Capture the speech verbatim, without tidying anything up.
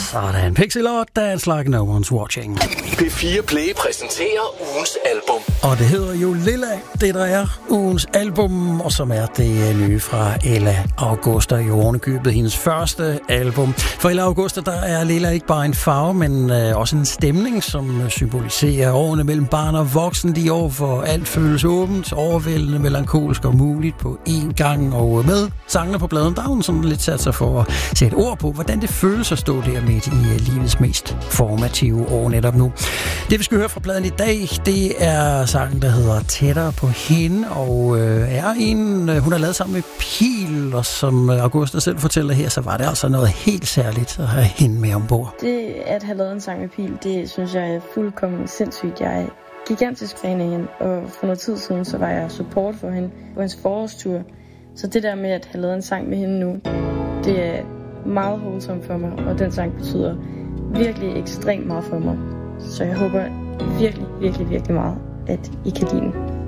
Sådan, Pixie Lord, Dance Like No One's Watching. P fire Play præsenterer ugens album. Og det hedder jo Lilla, det der er ugens album, og som er det nye fra Ella Augusta, i ovenikøbet hendes første album. For Ella Augusta, der er Lilla ikke bare en farve, men øh, også en stemning, som symboliserer årene mellem barn og voksen. De år, hvor alt føles åbent, overvældende, melankolsk og muligt på én gang. Og med sangene på pladen, der har hun sådan lidt sat sig for at sætte ord på, hvordan det føles at stå der midt i livets mest formative år netop nu. Det vi skal høre fra pladen i dag, det er sangen, der hedder Tættere på hende, og øh, er en, hun har lavet sammen med Pil, og som Augusta selv fortæller her, så var det altså noget helt særligt at have hende med ombord. Det at have lavet en sang med Pil, det synes jeg er fuldkommen sindssygt. Jeg er gigantisk fan af hende, og for noget tid siden, så var jeg support for hende på hendes forårstur. Så det der med at have lavet en sang med hende nu, det er meget wholesome for mig, og den sang betyder virkelig ekstremt meget for mig. Så jeg håber virkelig, virkelig, virkelig meget, at I kan lide den.